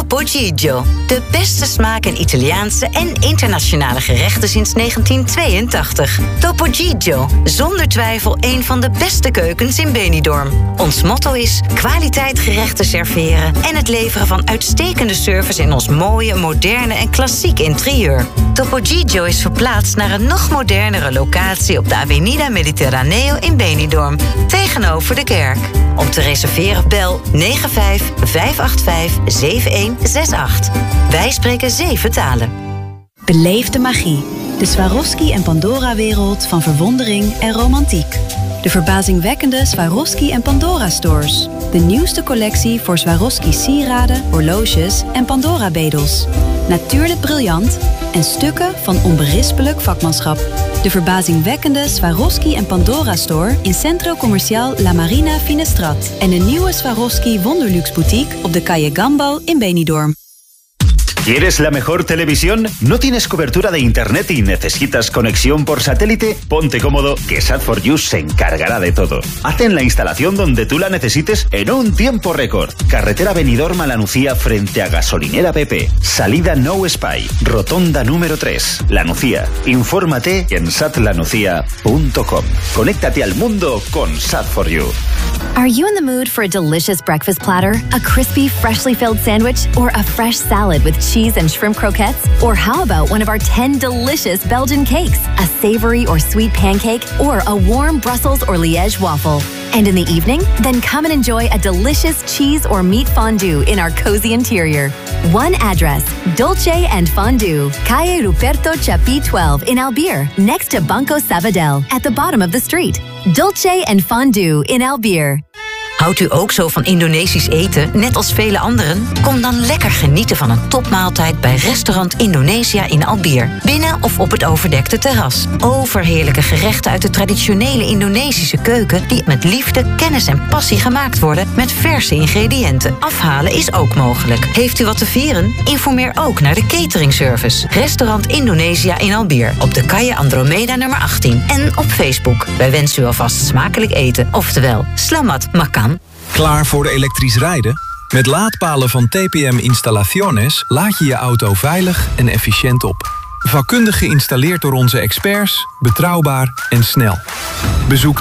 Topo Gigio. De beste smaak in Italiaanse en internationale gerechten sinds 1982. Topo Gigio, zonder twijfel een van de beste keukens in Benidorm. Ons motto is kwaliteit gerechten serveren en het leveren van uitstekende service in ons mooie, moderne en klassiek interieur. Topo Gigio is verplaatst naar een nog modernere locatie op de Avenida Mediterraneo in Benidorm, tegenover de kerk. Om te reserveren bel 95-585-7168. Wij spreken 7 talen. Beleef de magie. De Swarovski en Pandora-wereld van verwondering en romantiek. De verbazingwekkende Swarovski en Pandora-stores. De nieuwste collectie voor Swarovski sieraden, horloges en Pandora-bedels. Natuurlijk briljant en stukken van onberispelijk vakmanschap. De verbazingwekkende Swarovski en Pandora-store in Centro Comercial La Marina Finestrat. En de nieuwe Swarovski Wonderluxe Boutique op de Calle Gambo in Benidorm. ¿Quieres la mejor televisión? ¿No tienes cobertura de internet y necesitas conexión por satélite? Ponte cómodo, que Sat4U se encargará de todo. Hacen la instalación donde tú la necesites en un tiempo récord. Carretera Benidorm a La Nucía frente a Gasolinera PP. Salida No Spy. Rotonda número 3. La Nucía. Infórmate en satlanucía.com. Conéctate al mundo con Sat4U. Are you in the mood for a delicious breakfast platter? A crispy, freshly filled sandwich? Or a fresh salad with cheese and shrimp croquettes? Or how about one of our 10 delicious Belgian cakes? A savory or sweet pancake? Or a warm Brussels or Liège waffle? And in the evening? Then come and enjoy a delicious cheese or meat fondue in our cozy interior. One address, Dolce and Fondue, Calle Ruperto Chapí 12 in Albier, next to Banco Sabadell, at the bottom of the street. Dolce and Fondue in Albier. Houdt u ook zo van Indonesisch eten, net als vele anderen? Kom dan lekker genieten van een topmaaltijd bij restaurant Indonesia in Albier. Binnen of op het overdekte terras. Overheerlijke gerechten uit de traditionele Indonesische keuken die met liefde, kennis en passie gemaakt worden met verse ingrediënten. Afhalen is ook mogelijk. Heeft u wat te vieren? Informeer ook naar de cateringservice. Restaurant Indonesia in Albier op de Calle Andromeda nummer 18 en op Facebook. Wij wensen u alvast smakelijk eten, oftewel Slamat Makan. Klaar voor elektrisch rijden? Met laadpalen van TPM Installaciones laad je je auto veilig en efficiënt op. Vakkundig geïnstalleerd door onze experts, betrouwbaar en snel. Bezoek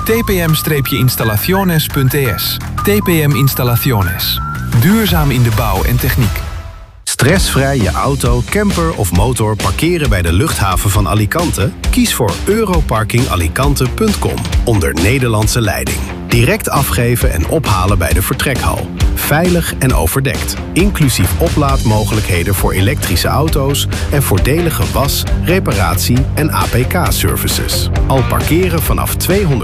tpm-installaciones.es. TPM Installaciones. Duurzaam in de bouw en techniek. Stressvrij je auto, camper of motor parkeren bij de luchthaven van Alicante? Kies voor europarkingalicante.com onder Nederlandse leiding. Direct afgeven en ophalen bij de vertrekhal. Veilig en overdekt. Inclusief oplaadmogelijkheden voor elektrische auto's en voordelige was-, reparatie- en APK-services. Al parkeren vanaf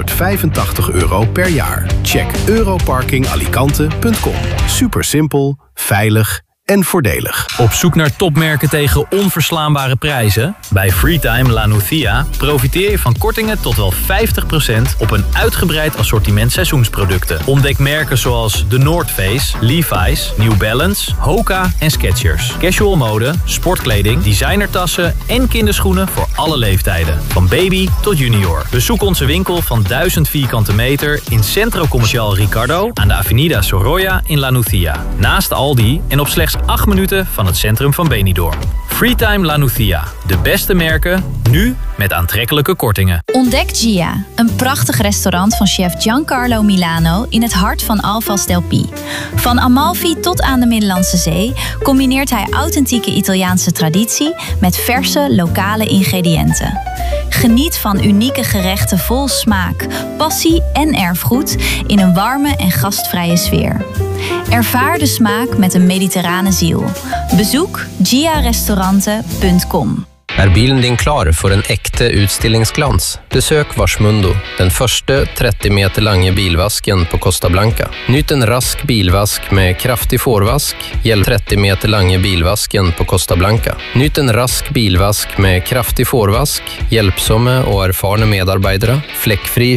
€285 per jaar. Check europarkingalicante.com. Super simpel, veilig en voordelig. Op zoek naar topmerken tegen onverslaanbare prijzen? Bij Freetime La Nucía profiteer je van kortingen tot wel 50% op een uitgebreid assortiment seizoensproducten. Ontdek merken zoals The North Face, Levi's, New Balance, Hoka en Skechers. Casual mode, sportkleding, designertassen en kinderschoenen voor alle leeftijden. Van baby tot junior. Bezoek onze winkel van 1000 vierkante meter in Centro Comercial Ricardo aan de Avenida Sorolla in La Nucía. Naast Aldi en op slechts 8 minuten van het centrum van Benidorm. Freetime La Nucía. De beste merken, nu met aantrekkelijke kortingen. Ontdek Gia, een prachtig restaurant van chef Giancarlo Milano in het hart van Alvas del Pi. Van Amalfi tot aan de Middellandse Zee combineert hij authentieke Italiaanse traditie met verse lokale ingrediënten. Geniet van unieke gerechten vol smaak, passie en erfgoed in een warme en gastvrije sfeer. Ervaar de smaak met een mediterrane ziel. Bezoek giarestauranten.com. Är bilen din klar för en äkte utstillingsglans? Besök Varsmundo, den första 30 meter lange bilvasken på Costa Blanca. Nyt en rask bilvask med kraftig forvask, hjälp 30 meter lange bilvasken på Costa Blanca. Nyt en rask bilvask med kraftig forvask, hjälpsomme och erfarne medarbetare, fläckfri